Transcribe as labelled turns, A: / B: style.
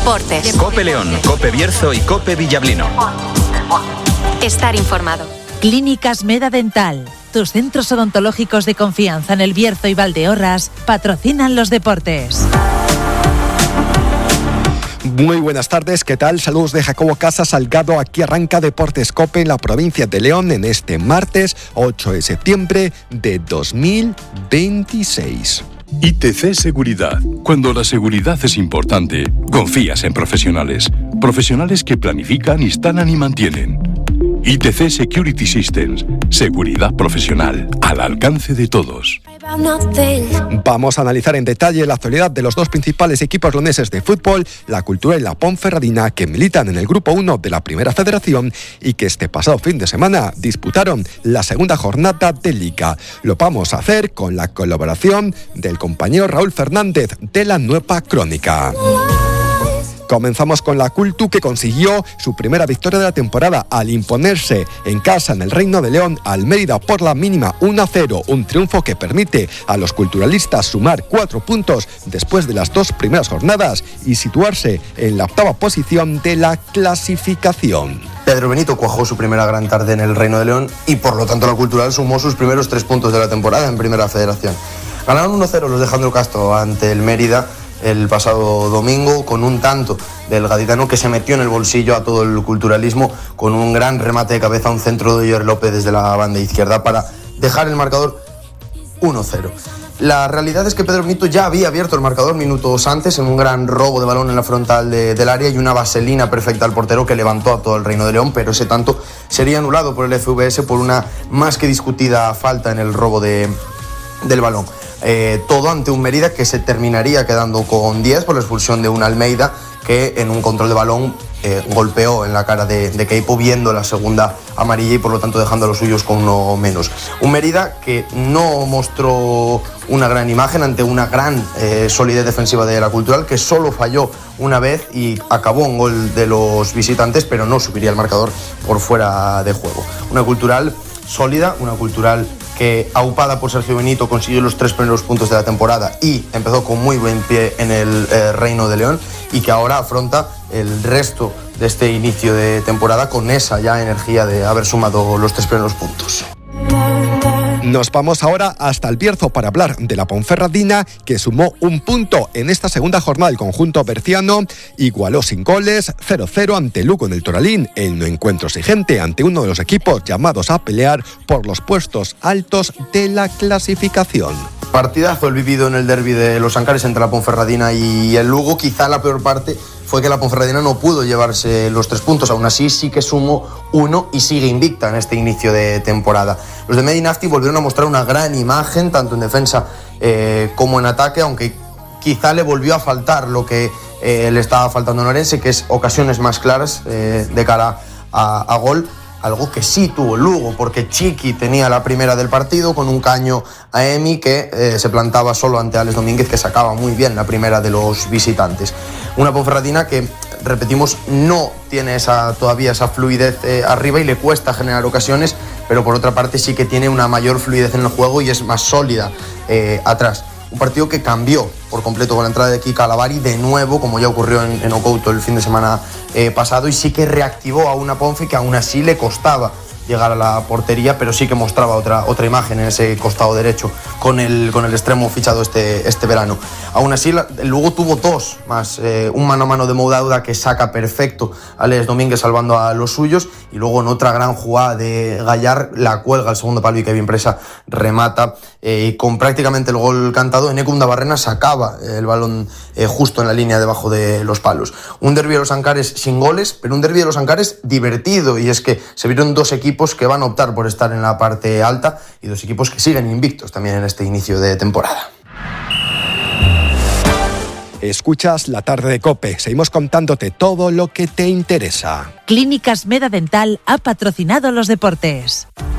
A: Deportes.
B: COPE León, COPE Bierzo y COPE Villablino.
A: Estar informado.
C: Clínicas Meda Dental. Tus centros odontológicos de confianza en El Bierzo y Valdeorras patrocinan los deportes.
D: Muy buenas tardes, ¿qué tal? Saludos de Jacobo Casa Salgado. Aquí arranca Deportes COPE en la provincia de León en este martes 8 de septiembre de 2026.
E: ITC Seguridad. Cuando la seguridad es importante, confías en profesionales. Profesionales que planifican, instalan y mantienen. ITC Security Systems. Seguridad profesional al alcance de todos.
D: Vamos a analizar en detalle la actualidad de los dos principales equipos leoneses de fútbol, la Cultural y la Ponferradina, que militan en el Grupo 1 de la Primera Federación y que este pasado fin de semana disputaron la segunda jornada de Liga. Lo vamos a hacer con la colaboración del compañero Raúl Fernández de La Nueva Crónica. Comenzamos con la Cultu, que consiguió su primera victoria de la temporada al imponerse en casa en el Reino de León al Mérida por la mínima 1-0, un triunfo que permite a los culturalistas sumar 4 puntos después de las 2 primeras jornadas y situarse en la 8ª posición de la clasificación.
F: Pedro Benito cuajó su primera gran tarde en el Reino de León y por lo tanto la Cultural sumó sus primeros 3 puntos de la temporada en Primera Federación. Ganaron 1-0 los de Alejandro Castro ante el Mérida el pasado domingo, con un tanto del gaditano que se metió en el bolsillo a todo el culturalismo con un gran remate de cabeza, un centro de Joer López desde la banda izquierda para dejar el marcador 1-0. La realidad es que Pedro Benito ya había abierto el marcador minutos antes en un gran robo de balón en la frontal del área y una vaselina perfecta al portero que levantó a todo el Reino de León, pero ese tanto sería anulado por el FVS por una más que discutida falta en el robo del balón. Todo ante un Mérida que se terminaría quedando con 10 por la expulsión de un Almeida que en un control de balón golpeó en la cara de Keipo, viendo la segunda amarilla y por lo tanto dejando a los suyos con uno menos. Un Mérida que no mostró una gran imagen ante una gran solidez defensiva de la Cultural, que solo falló una vez y acabó un gol de los visitantes, pero no subiría el marcador por fuera de juego. Una Cultural sólida, una Cultural que, aupada por Sergio Benito, consiguió los 3 primeros puntos de la temporada y empezó con muy buen pie en el Reino de León, y que ahora afronta el resto de este inicio de temporada con esa ya energía de haber sumado los 3 primeros puntos.
D: Nos vamos ahora hasta El Bierzo para hablar de la Ponferradina, que sumó un punto en esta segunda jornada del conjunto berciano, igualó sin goles 0-0 ante Lugo en el Toralín, en un encuentro exigente ante uno de los equipos llamados a pelear por los puestos altos de la clasificación.
F: Partidazo el vivido en el derbi de Los Ancares entre la Ponferradina y el Lugo. Quizá la peor parte fue que la Ponferradina no pudo llevarse los 3 puntos, aún así sí que sumó 1 y sigue invicta en este inicio de temporada. Los de Medinafti volvieron a mostrar una gran imagen, tanto en defensa como en ataque, aunque quizá le volvió a faltar lo que le estaba faltando a Orense, que es ocasiones más claras de cara a gol. Algo que sí tuvo el Lugo, porque Chiqui tenía la primera del partido con un caño a Emi que se plantaba solo ante Alex Domínguez, que sacaba muy bien la primera de los visitantes. Una Ponferradina que, repetimos, no tiene todavía esa fluidez arriba y le cuesta generar ocasiones, pero por otra parte sí que tiene una mayor fluidez en el juego y es más sólida atrás. Un partido que cambió por completo con la entrada de Kika Alavari, de nuevo, como ya ocurrió en Ocouto el fin de semana pasado, y sí que reactivó a una Ponfe que aún así le costaba llegar a la portería, pero sí que mostraba otra imagen en ese costado derecho con el extremo fichado este verano. Aún así, el Lugo tuvo 2 más, un mano a mano de Moudauda que saca perfecto a Alex Domínguez salvando a los suyos, y luego en otra gran jugada de Gallar la cuelga al segundo palo y Kevin Presa remata, y con prácticamente el gol cantado, Enekunda Barrena sacaba el balón justo en la línea debajo de los palos. Un derbi de Los Ancares sin goles, pero un derbi de Los Ancares divertido, y es que se vieron 2 equipos que van a optar por estar en la parte alta y 2 equipos que siguen invictos también en este inicio de temporada.
D: Escuchas La Tarde de COPE. Seguimos contándote todo lo que te interesa.
C: Clínicas Meda Dental ha patrocinado los deportes.